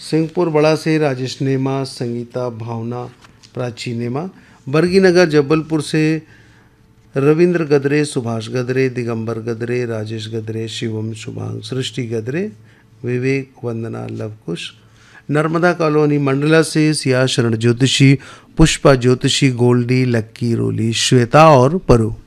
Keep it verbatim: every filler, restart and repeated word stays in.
सिंहपुर बड़ा से राजेश नेमा, संगीता, भावना, प्राची नेमा। बरगीनगर जबलपुर से रविंद्र गदरे, सुभाष गदरे, दिगंबर गदरे, राजेश गदरे, शिवम शुभांग, सृष्टि गदरे, विवेक, वंदना, लवकुश। नर्मदा कॉलोनी मंडला से सिया, शरण ज्योतिषी, पुष्पा ज्योतिषी, गोल्डी, लक्की, रोली, श्वेता और परू।